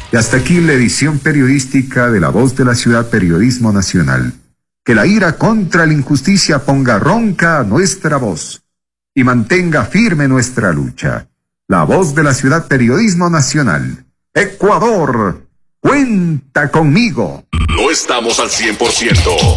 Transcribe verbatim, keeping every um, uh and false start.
Y hasta aquí la edición periodística de La Voz de la Ciudad Periodismo Nacional. Que la ira contra la injusticia ponga ronca nuestra voz y mantenga firme nuestra lucha. La Voz de la Ciudad Periodismo Nacional. Ecuador, cuenta conmigo. No estamos al cien por ciento.